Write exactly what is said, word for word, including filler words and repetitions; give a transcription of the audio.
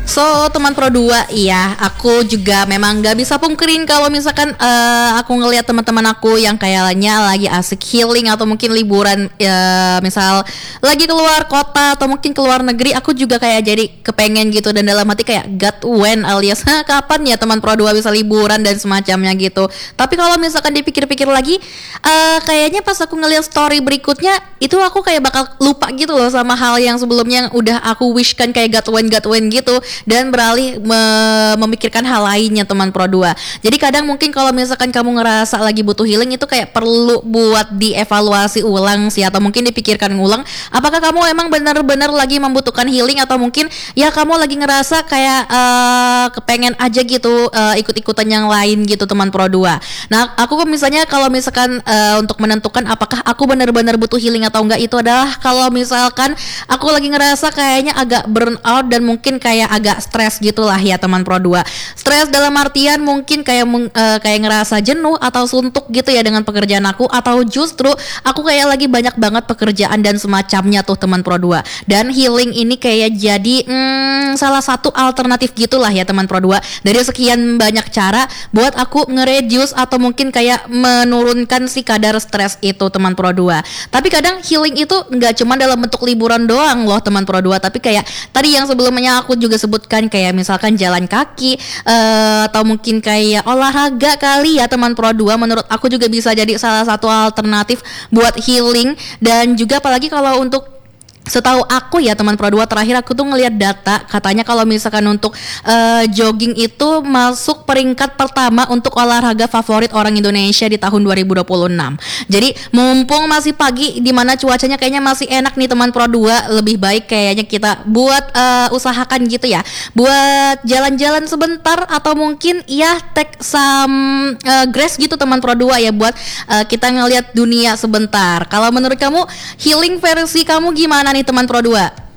So teman Pro dua, iya aku juga memang gak bisa pungkirin kalau misalkan uh, aku ngelihat teman-teman aku yang kayaknya lagi asik healing atau mungkin liburan, ya, misal lagi keluar kota atau mungkin keluar negeri, aku juga kayak jadi kepengen gitu, dan dalam hati kayak God when, alias kapan ya teman Pro dua bisa liburan dan semacamnya gitu. Tapi kalau misalkan dipikir-pikir lagi, uh, kayaknya pas aku ngelihat story berikutnya itu aku kayak bakal lupa gitu loh sama hal yang sebelumnya yang udah aku wishkan kayak God when God when gitu, dan beralih me- memikirkan hal lainnya teman Pro dua. Jadi kadang mungkin kalau misalkan kamu ngerasa lagi butuh healing, itu kayak perlu buat dievaluasi ulang sih, atau mungkin dipikirkan ulang apakah kamu emang benar-benar lagi membutuhkan healing, atau mungkin ya kamu lagi ngerasa kayak uh, kepengen aja gitu uh, ikut-ikutan yang lain gitu teman Pro dua. Nah aku misalnya kalau misalkan uh, untuk menentukan apakah aku benar-benar butuh healing atau enggak, itu adalah kalau misalkan aku lagi ngerasa kayaknya agak burn out dan mungkin kayak agak stres gitulah ya teman Pro dua. Stres dalam artian mungkin kayak uh, kayak ngerasa jenuh atau suntuk gitu ya dengan pekerjaan aku, atau justru aku kayak lagi banyak banget pekerjaan dan semacamnya tuh teman Pro dua. Dan healing ini kayak jadi hmm, salah satu alternatif gitulah ya teman Pro dua, dari sekian banyak cara buat aku nge-reduce atau mungkin kayak menurunkan si kadar stres itu teman Pro dua. Tapi kadang healing itu nggak cuma dalam bentuk liburan doang loh teman Pro dua, tapi kayak tadi yang sebelumnya aku juga sebutkan, kayak misalkan jalan kaki uh, atau mungkin kayak olahraga kali ya teman Pro dua, menurut aku juga bisa jadi salah satu alternatif buat healing. Dan juga apalagi kalau untuk setahu aku ya teman Pro dua, terakhir aku tuh ngelihat data, katanya kalau misalkan untuk uh, jogging itu masuk peringkat pertama untuk olahraga favorit orang Indonesia di tahun dua ribu dua puluh enam. Jadi mumpung masih pagi di mana cuacanya kayaknya masih enak nih teman Pro dua, lebih baik kayaknya kita buat uh, usahakan gitu ya, buat jalan-jalan sebentar atau mungkin ya take some uh, grass gitu teman Pro dua ya, buat uh, kita ngelihat dunia sebentar. Kalau menurut kamu healing versi kamu gimana nih teman Pro dua?